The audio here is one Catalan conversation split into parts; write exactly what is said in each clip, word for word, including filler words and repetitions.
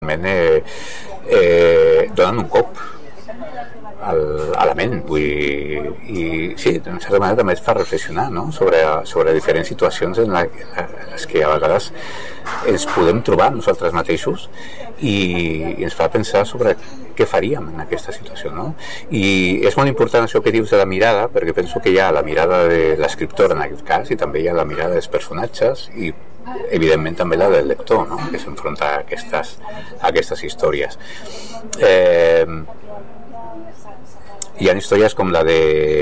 eh, eh, donen un cop al, a la ment, vull dir, i sí, d'una certa manera també et fa reflexionar, no? sobre, sobre diferents situacions en, la, en les que a vegades ens podem trobar nosaltres mateixos i, i ens fa pensar sobre què faríem en aquesta situació, no? I és molt important això que dius de la mirada, perquè penso que hi ha la mirada de l'escriptor en aquest cas i també hi ha la mirada dels personatges i evidentment també la del lector, no? Que s'enfronta a aquestes, a aquestes històries. Eh, hi ha històries com la de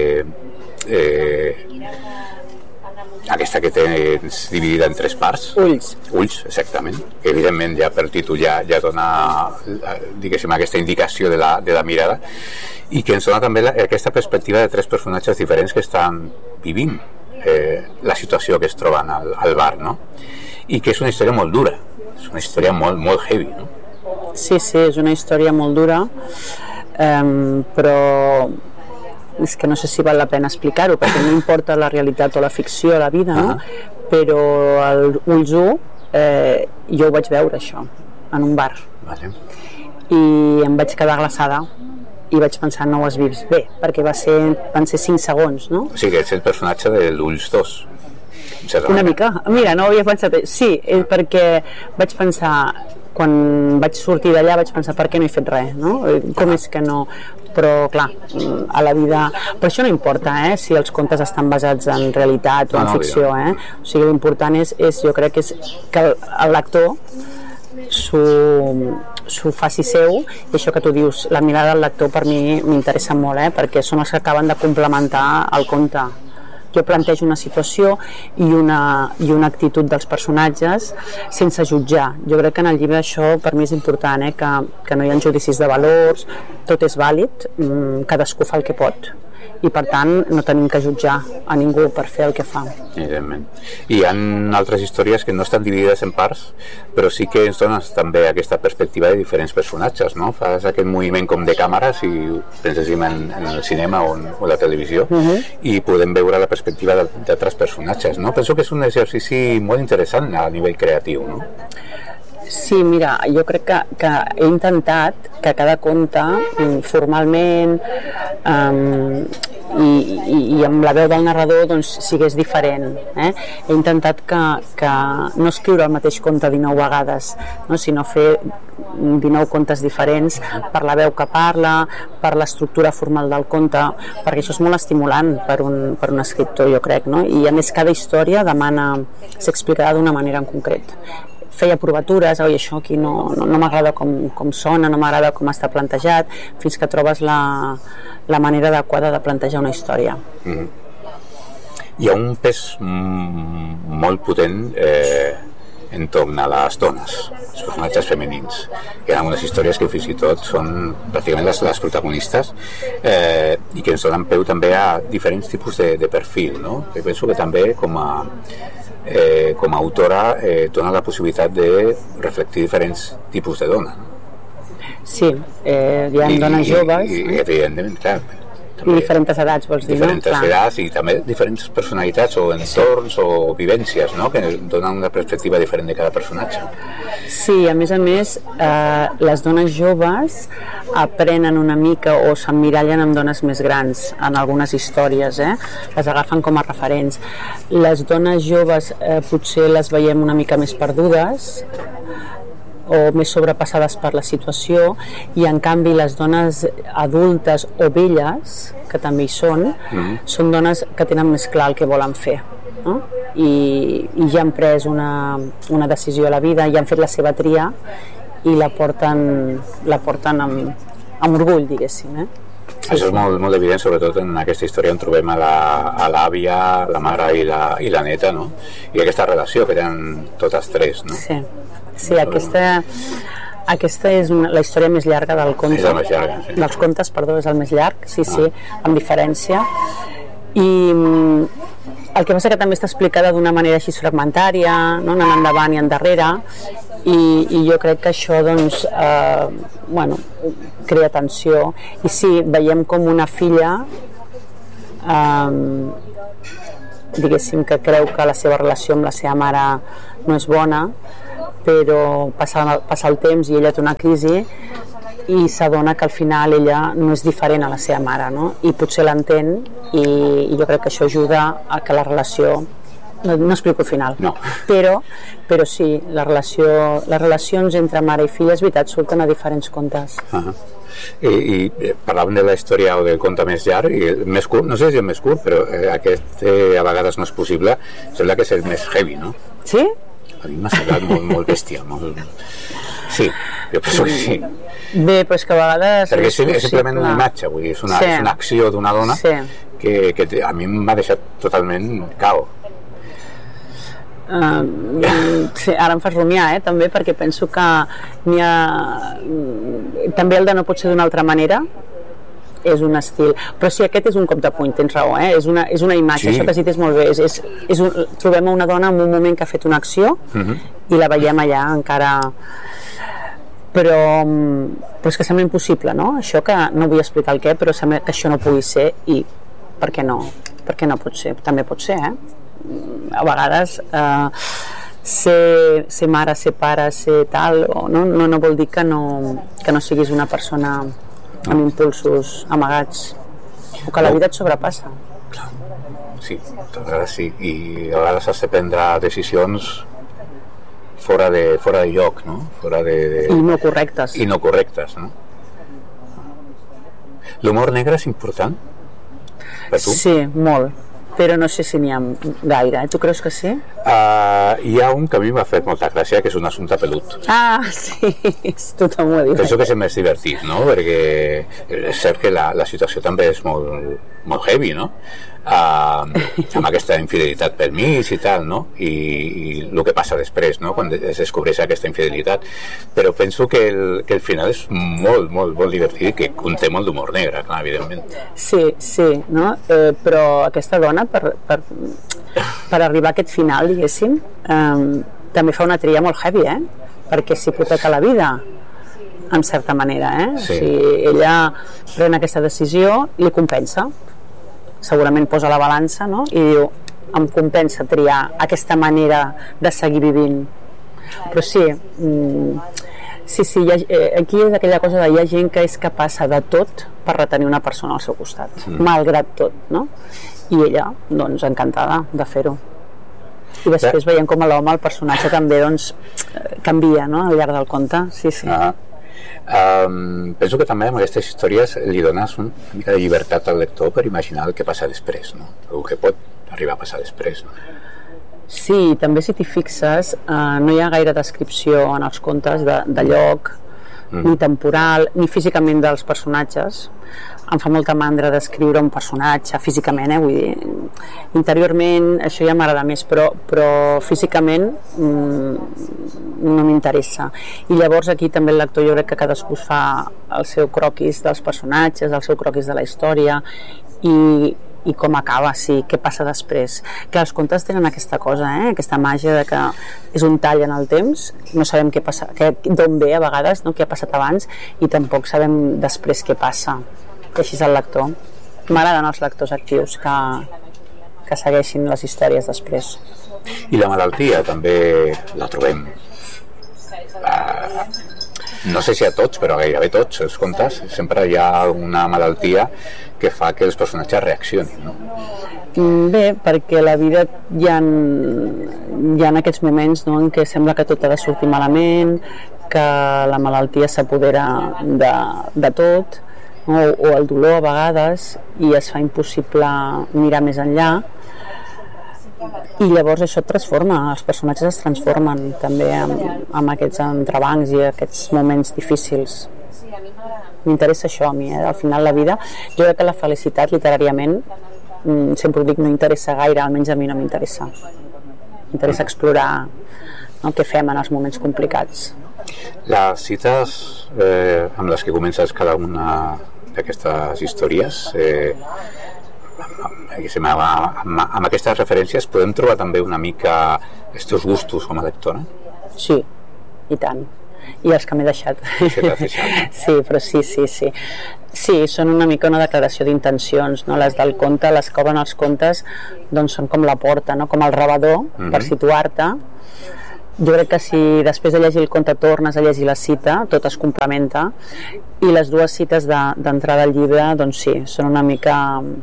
eh, aquesta que tens dividida en tres parts. Ulls. Ulls, exactament. Que evidentment ja per títol ja, ja dona diguéssim aquesta indicació de la, de la mirada i que ens dona també la, aquesta perspectiva de tres personatges diferents que estan vivint eh, la situació que es troben al, al bar, no? I que és una història molt dura, és una història molt, molt heavy, no? Sí, sí, és una història molt dura, um, però és que no sé si val la pena explicar-ho, perquè no importa la realitat o la ficció, la vida, no? Uh-huh. Però el Ulls u, eh, jo ho vaig veure, això, en un bar. Vale. I em vaig quedar glaçada i vaig pensar, no ho has vist bé, perquè va ser, van ser cinc segons, no? O sigui, ets el personatge de l'Ulls dos. Una mica, mira, no ho havia pensat. Sí, és perquè vaig pensar, quan vaig sortir d'allà vaig pensar, per què no he fet res, no? Com és que no... Però clar, a la vida... Però això no importa, eh? Si els contes estan basats en realitat o en no, no, ficció, eh? O sigui, l'important és, és, jo crec que és que el lector s'ho faci seu, i això que tu dius, la mirada del lector per mi m'interessa molt, eh? Perquè són els que acaben de complementar el conte. Jo plantejo una situació i una, i una actitud dels personatges sense jutjar. Jo crec que en el llibre això per mi és important, eh? que, que no hi ha judicis de valors, tot és vàlid, cadascú fa el que pot i per tant no tenim que jutjar a ningú per fer el que fa. Evidentment. I hi ha altres històries que no estan dividides en parts, però sí que ens dones també aquesta perspectiva de diferents personatges, no? Fas aquest moviment com de càmera, si penséssim en, en el cinema o en o la televisió, uh-huh. i podem veure la perspectiva d'altres personatges, no? Penso que és un exercici molt interessant a nivell creatiu, no? Sí, mira, jo crec que, que he intentat que cada conte formalment um, i, i, i amb la veu del narrador doncs, sigués diferent. Eh? He intentat que, que no escriure el mateix conte dinou vegades, no? Sinó fer dinou contes diferents per la veu que parla, per l'estructura formal del conte, perquè això és molt estimulant per un, per un escriptor, jo crec, no? I a més cada història demana ser explicada d'una manera en concret. Feia provatures, oi, això aquí no, no, no m'agrada com, com sona, no m'agrada com està plantejat, fins que trobes la, la manera adequada de plantejar una història. Mm. Hi ha un pes mm, molt potent eh, entorn a les dones, els personatges femenins. Hi ha algunes històries que fins i tot són pràcticament les, les protagonistes eh, i que ens donen peu també a diferents tipus de, de perfil, no? Jo penso que també com a Eh, com a autora eh, dona la possibilitat de reflectir diferents tipus de dona, no? Sí, eh, hi ha I, dones joves i, i evidentment, clar, i diferents edats, vols dir, diferents no? edats i també diferents personalitats o entorns sí. o vivències, no? Que donen una perspectiva diferent de cada personatge. Sí, a més a més eh, les dones joves aprenen una mica o s'emmirallen amb dones més grans en algunes històries, eh? Les agafen com a referents. Les dones joves eh, potser les veiem una mica més perdudes o més sobrepassades per la situació, i en canvi les dones adultes o velles, que també hi són, mm-hmm. són dones que tenen més clar el que volen fer, no? I, i ja han pres una, una decisió a la vida, ja han fet la seva tria i la porten, la porten amb, amb orgull, diguéssim, eh? Sí, això és molt, molt evident, sobretot en aquesta història on trobem a l'àvia, la, la mare i la, i la neta, no? I aquesta relació que tenen totes tres, no? Sí. Sí, aquesta, aquesta és una, la història més llarga del conte. És la més llarga, sí. Dels contes, perdó, és el més llarg, sí, ah. sí, amb diferència. I el que passa que també està explicada d'una manera així fragmentària, no? Anant endavant i endarrere, i, i jo crec que això, doncs, eh, bueno, crea tensió. I sí, veiem com una filla, eh, diguéssim, que creu que la seva relació amb la seva mare no és bona, però passa, passa el temps i ella té una crisi i s'adona que al final ella no és diferent a la seva mare, no? I potser l'entén i, i jo crec que això ajuda a que la relació no, no explico el final, no. però, però sí, la relació, les relacions entre mare i filla, és veritat, surten a diferents contes. Uh-huh. I, i parlàvem de la història o del conte més llarg i el més curt, no sé si és el més curt, però eh, aquest eh, a vegades no és possible, sembla que és el més heavy, no? Sí? A mi m'ha semblat molt, molt bèstia, molt... Sí, jo penso que sí. Bé, però és que a vegades perquè és, és simplement una imatge, vull dir, és una, sí. és una acció d'una dona sí. que, que a mi m'ha deixat totalment cao. Uh, sí, ara em fas rumiar, eh, també, perquè penso que n'hi ha també el de no pot ser d'una altra manera és un estil, però sí, aquest és un cop de puny, tens raó, eh? és, una, és una imatge, sí. Això que has dit és molt bé, és, és, és un, trobem una dona en un moment que ha fet una acció uh-huh. i la veiem allà encara, però, però és que sembla impossible, no? Això que no vull explicar el què, però sembla que això no pugui ser i per què no? Per què no pot ser? També pot ser, eh? A vegades eh, ser, ser mare, ser pare, ser tal o no, no, no vol dir que no, que no siguis una persona amb impulsos amagats o que la vida et sobrepassa. Clar. Sí, a vegades sí, i a vegades has de prendre decisions fora de, fora de lloc, no? Fora de, de... I no correctes. I no correctes, no? L'humor negre és important per tu? Sí, molt, però no sé si n'hi ha gaire, eh? Tu creus que sí? Uh, hi ha un que a mi m'ha fet molta gràcia, que és un assumpte pelut. Ah, sí, tothom ho diu. Penso que és el més divertit, no? Perquè és cert que la, la situació també és molt, molt heavy, no? Uh, amb aquesta infidelitat per mig i tal, no? I, i el que passa després, no? Quan es descobreix aquesta infidelitat, però penso que el, que el final és molt, molt, molt divertit i que conté molt d'humor negre, clar, evidentment. Sí, sí, no? Eh, però aquesta dona per, per, per arribar a aquest final, diguéssim, eh, també fa una tria molt heavy, eh? Perquè s'hipoteca la vida en certa manera, eh? Sí. O sigui, ella pren aquesta decisió i li compensa, segurament posa la balança, no? I diu, em compensa triar aquesta manera de seguir vivint. Però sí, mm, sí, sí, hi ha, eh, aquí és aquella cosa de hi ha gent que és capaç de tot per retenir una persona al seu costat, mm. malgrat tot, no? I ella, doncs, encantada de fer-ho. I després veiem com a l'home, el personatge també, doncs, canvia, no?, al llarg del conte. Sí, sí. Ah. Um, penso que també amb aquestes històries li dones una mica de llibertat al lector per imaginar el que passa després, no? El que pot arribar a passar després, no? Sí, també si t'hi fixes eh, no hi ha gaire descripció en els contes de, de lloc, mm. ni temporal, ni físicament dels personatges. Em fa molta mandra descriure un personatge físicament, eh? Vull dir, interiorment això ja m'agrada més, però, però físicament mm, no m'interessa. I llavors aquí també el lector, jo crec que cadascú es fa el seu croquis dels personatges, el seu croquis de la història i, i com acaba, sí, què passa després. Que els contes tenen aquesta cosa, eh? Aquesta màgia de que és un tall en el temps, no sabem què passa, d'on ve a vegades, no? Què ha passat abans, i tampoc sabem després què passa. Que així és el lector. M'agraden els lectors actius que, que segueixin les històries després. I la malaltia també la trobem uh, no sé si a tots, però gairebé tots els contes sempre hi ha una malaltia que fa que els personatges reaccionin, no? Bé, perquè la vida hi ha, hi ha aquests moments, no?, en què sembla que tot ha de sortir malament, que la malaltia s'apodera de, de tot, o, o el dolor a vegades, i es fa impossible mirar més enllà, i llavors això et transforma, els personatges es transformen també amb, amb aquests entrebancs i aquests moments difícils. M'interessa això a mi, eh? Al final la vida, jo crec que la felicitat literàriament, sempre ho dic, no interessa gaire, almenys a mi no m'interessa. M'interessa explorar, no, què fem en els moments complicats. Les cites eh, amb les que comences cada una d'aquestes històries, eh, amb, amb, amb aquestes referències podem trobar també una mica els teus gustos com a lectora? Sí, i tant. I els que m'he deixat. Sí, però sí, sí, sí. Sí, són una mica una declaració d'intencions, no? Les del conte, les que obren els contes, doncs són com la porta, no? Com el rebedor, mm-hmm. per situar-te, jo crec que si després de llegir el conte tornes a llegir la cita, tot es complementa, i les dues cites d'entrada al llibre, doncs sí, són una mica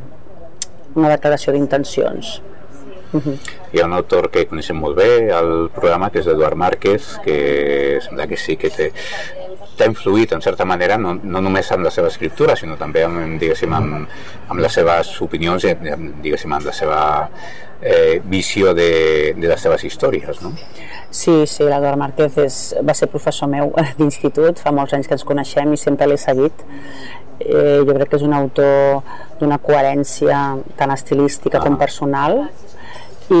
una declaració d'intencions. Uh-huh. Hi ha un autor que coneixem molt bé al programa, que és Eduard Márquez, que sembla que sí que té t'ha influït en certa manera, no, no només amb la seva escriptura, sinó també amb, diguéssim, amb, amb les seves opinions i amb, diguéssim, amb la seva eh, visió de, de les seves històries, no? Sí, sí, l'Eduard Márquez és, va ser professor meu d'institut, fa molts anys que ens coneixem i sempre l'he seguit. Eh, jo crec que és un autor d'una coherència tant estilística ah. com personal, i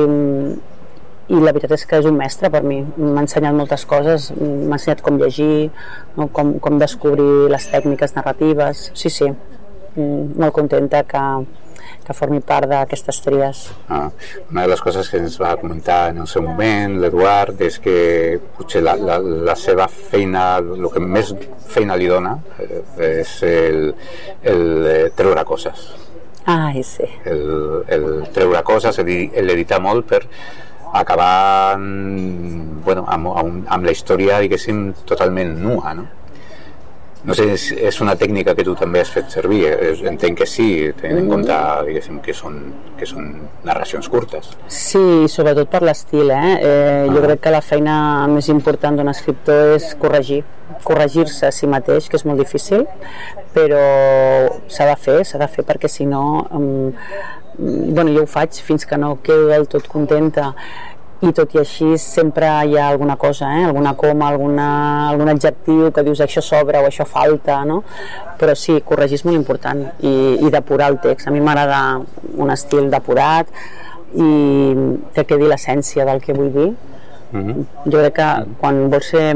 i la veritat és que és un mestre per mi, m'ha ensenyat moltes coses, m'ha ensenyat com llegir, no? com, com descobrir les tècniques narratives, sí, sí, molt contenta que, que formi part d'aquestes tries. Ah, una de les coses que ens va comentar en el seu moment l'Eduard és que potser la, la, la seva feina, el que més feina li dona eh, és el, el eh, treure coses. Ai, sí. El, el treure coses, l'editar molt per acabar bueno, amb, amb, amb la història, diguéssim, totalment nua, no? No sé, és, és una tècnica que tu també has fet servir, entenc que sí, tenint en compte, diguéssim, que són, que són narracions curtes. Sí, sobretot per l'estil, eh? eh ah. Jo crec que la feina més important d'un escriptor és corregir, corregir-se a si mateix, que és molt difícil, però s'ha de fer, s'ha de fer perquè si no... Um, bueno, jo ho faig fins que no quedo del tot contenta, i tot i així sempre hi ha alguna cosa, eh? alguna coma, alguna, algun adjectiu que dius això sobra o això falta, no? Però sí, corregir és molt important, i, i depurar el text. A mi m'agrada un estil depurat i que quedi l'essència del que vull dir. Mm-hmm. Jo crec que quan vols ser...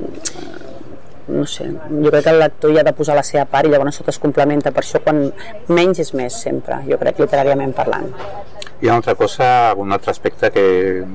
no sé, jo crec que el lector hi ha de posar la seva part i llavors tot es complementa, per això quan menys és més sempre, jo crec, literàriament parlant. Hi ha una altra cosa, un altre aspecte que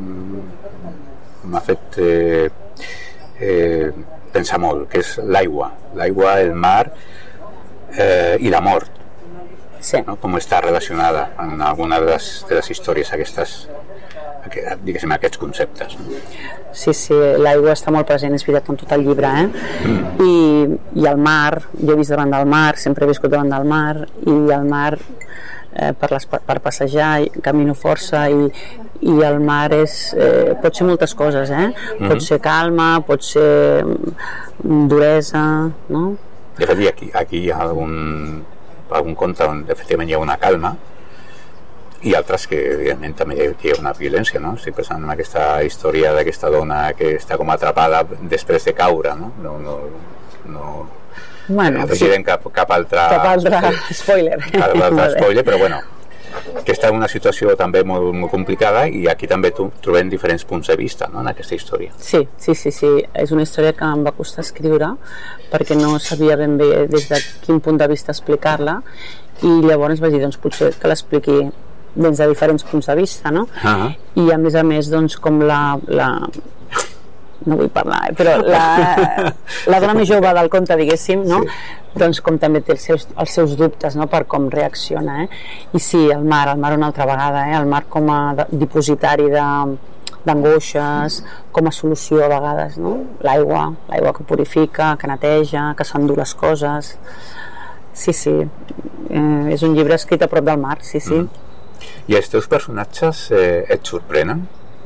m'ha fet eh, eh, pensar molt, que és l'aigua, l'aigua, el mar eh, i la mort, sí. No? Com està relacionada en alguna de les, de les històries aquestes, diguéssim, aquests conceptes, no? Sí, sí, l'aigua està molt present, és veritat, en tot el llibre, eh? Mm. I, i el mar, jo he vist davant del mar, sempre he viscut davant del mar, i el mar eh, per, les, per passejar camino força, i, i el mar és, eh, pot ser moltes coses, eh? Mm. Pot ser calma, pot ser duresa, no? De fet, aquí, aquí hi ha algun, algun conte on efectivament hi ha una calma, i altres que evidentment també hi ha una violència, no? Estic pensant en aquesta història d'aquesta dona que està com atrapada després de caure, no? No, no, no bueno, afegirem sí. cap, cap altre cap altre spoiler, cap altre spoiler, però bueno, que està en una situació també molt, molt complicada, i aquí també trobem diferents punts de vista, no? En aquesta història. Sí, sí, sí, sí, és una història que em va costar escriure perquè no sabia ben bé des de quin punt de vista explicar-la, i llavors vaig dir, doncs potser que l'expliqui des de diferents punts de vista, no? Uh-huh. I a més a més, doncs, com la, la... no vull parlar, eh? Però la, la dona més jove del conte, diguéssim, no? Sí. Doncs com també té els seus, els seus dubtes, no? Per com reacciona, eh? I sí, el mar, el mar una altra vegada, eh? El mar com a dipositari de d'angoixes, com a solució a vegades, no? L'aigua, l'aigua que purifica, que neteja, que s'endú les coses. Sí, sí, eh, és un llibre escrit a prop del mar, sí, sí. Mm. I els teus personatges eh, et sorprenen?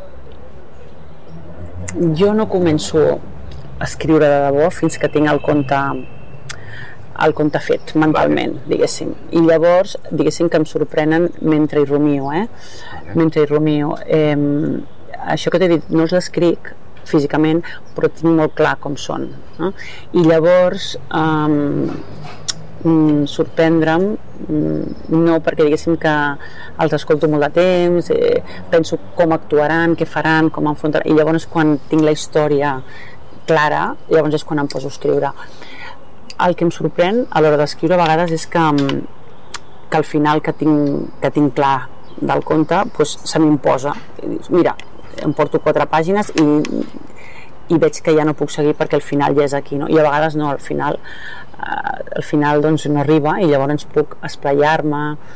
Jo no començo a escriure de debò fins que tinc el conte el conte fet mentalment, vale. Diguéssim. I llavors, diguéssim que em sorprenen mentre hi rumio, eh? Vale. Mentre hi rumio. Eh, això que t'he dit, no els escric físicament, però tinc molt clar com són, no? I llavors... Eh, Mm, sorprendre'm mm, no perquè diguéssim que els escolto molt de temps, eh, penso com actuaran, què faran, com enfrontaran, i llavors quan tinc la història clara, llavors és quan em poso a escriure. El que em sorprèn a l'hora d'escriure a vegades és que, que al final que tinc, que tinc clar del conte, doncs se m'imposa, mira, em porto quatre pàgines i i veig que ja no puc seguir perquè al final ja és aquí, no? I a vegades no, al final eh, al final doncs no arriba, i llavors puc esplaiar-me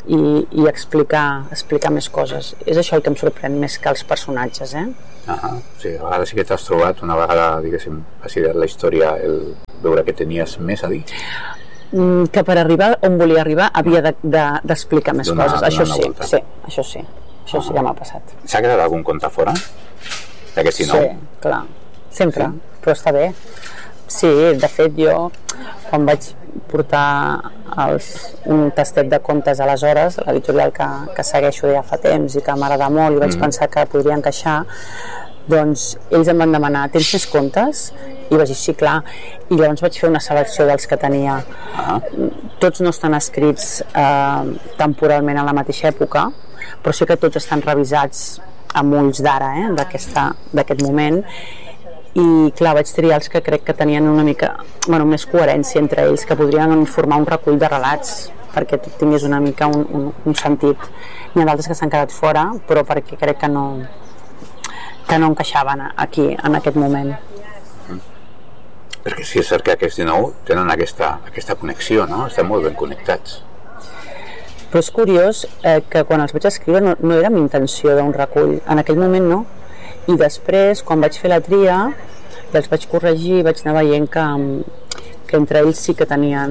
i, i explicar, explicar més coses. És això el que em sorprèn més que els personatges, eh? Ah, sí, a vegades sí que t'has trobat una vegada, diguéssim, has ideat la història, el veure que tenies més a dir. Mm, que per arribar on volia arribar havia d'explicar de, de, més donar, coses, això sí, sí, això sí, això ah. sí que m'ha passat. S'ha quedat algun conte fora? D'aquest sí, nou? Clar, sempre, sí? Però està bé. Sí, de fet jo quan vaig portar els, un tastet de contes aleshores, l'editorial que, que segueixo ja fa temps i que m'agrada molt i vaig mm. pensar que podria encaixar, doncs ells em van demanar, tens més contes? I vaig dir, sí, clar, i llavors vaig fer una selecció dels que tenia. Ah. Tots no estan escrits eh, temporalment a la mateixa època, però sí que tots estan revisats amb ulls d'ara, eh, d'aquest moment, i clar, vaig triar els que crec que tenien una mica, bueno, més coherència entre ells, que podrien formar un recull de relats perquè tot tingués una mica un, un, un sentit. N'hi ha d'altres que s'han quedat fora, però perquè crec que no que no encaixaven aquí, en aquest moment. Mm. Perquè sí és cert que aquests dinou tenen aquesta, aquesta connexió, no? Estan molt ben connectats. Però és curiós eh, que quan els vaig escriure no, no era amb intenció d'un recull, en aquell moment no. I després, quan vaig fer la tria i els vaig corregir, vaig anar veient que, que entre ells sí que tenien,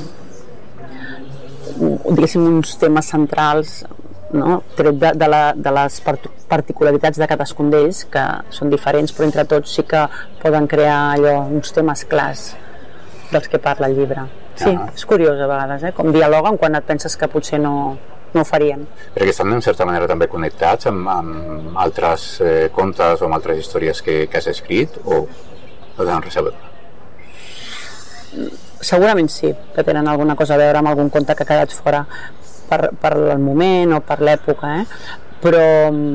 diguéssim, uns temes centrals, no? Tret de, de, la, de les particularitats de cadascun d'ells, que són diferents, però entre tots sí que poden crear allò, uns temes clars dels que parla el llibre. Sí, ah. És curiós a vegades, eh? Com dialoguen quan et penses que potser no, no ho farien. Perquè estan en certa manera també connectats amb, amb altres eh, contes o amb altres històries que, que has escrit, o no tenen res a veure? Segurament sí, que tenen alguna cosa a veure amb algun conte que ha quedat fora per, per el moment o per l'època, eh? però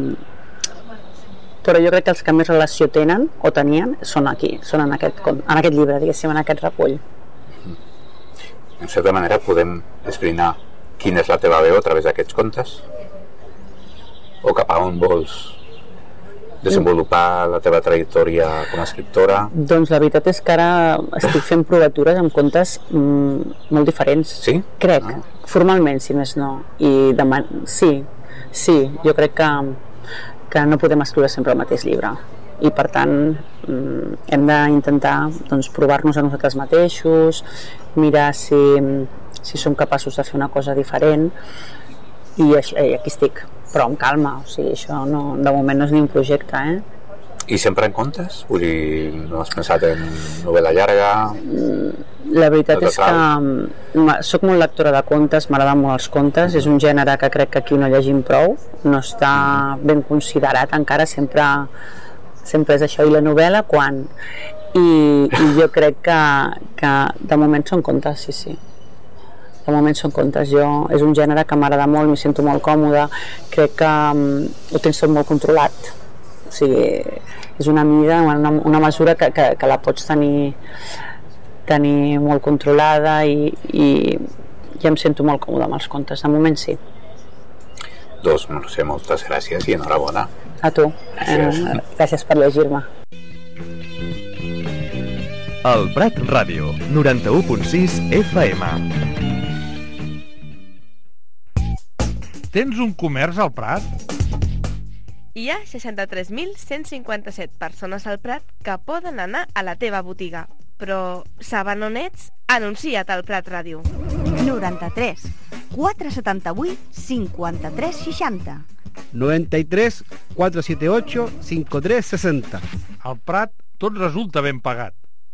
però jo crec que els que més relació tenen o tenien són aquí, són en aquest, en aquest llibre, diguéssim, en aquest recull. En certa manera podem esbrinar quina és la teva veu a través d'aquests contes? O cap a on vols desenvolupar la teva trajectòria com a escriptora? Doncs la veritat és que ara estic fent provatures amb contes mm, molt diferents. Sí? Crec, ah. Formalment, si més no. I demà, sí, sí, jo crec que, que no podem escriure sempre el mateix llibre. I per tant mm, hem d'intentar doncs, provar-nos a nosaltres mateixos, mirar si, si som capaços de fer una cosa diferent, i, i aquí estic, però amb calma, o sigui, això no, de moment no és ni un projecte, eh? I sempre en contes? Vull dir, no has pensat en novel·la llarga? La veritat és que soc molt lectora de contes, m'agraden molt els contes, mm. és un gènere que crec que aquí no llegim prou, no està ben considerat encara, sempre sempre és això, i la novel·la quan? I, i jo crec que, que de moment són contes, sí, sí. De moment són contes. Jo, és un gènere que m'agrada molt, m'hi sento molt còmode, crec que um, ho tens tot molt controlat. O sigui, és una mida, una, una mesura que, que, que la pots tenir, tenir molt controlada i, i, i em sento molt còmode amb els contes. De moment sí. Doncs, no sé, moltes gràcies i enhorabona. A tu. Gràcies. Eh, gràcies per llegir-me. El Prat Ràdio, noranta-u punt sis F M. Tens un comerç al Prat? Hi ha seixanta-tres mil cent cinquanta-set persones al Prat que poden anar a la teva botiga. Però saben on ets? Anuncia't al Prat Ràdio. noranta-tres quatre setanta-vuit cinquanta-tres seixanta. noventa y tres cuatrocientos setenta y ocho cincuenta y tres sesenta. Al Prat tot resulta ben pagat.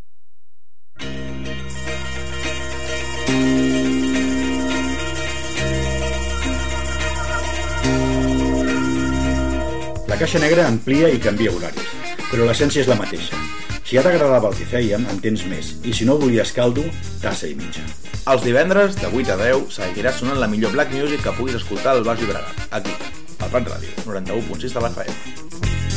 La Caixa Negra amplia i canvia horaris, però l'essència és la mateixa. Si ja t'agradava el que fèiem, en tens més, i si no volies caldo, tassa i mitja. Els divendres, de vuit a deu, seguirà sonant la millor black music que puguis escoltar al Baix Llobregat, aquí, al Prat Ràdio, noranta-u punt sis de l'F M.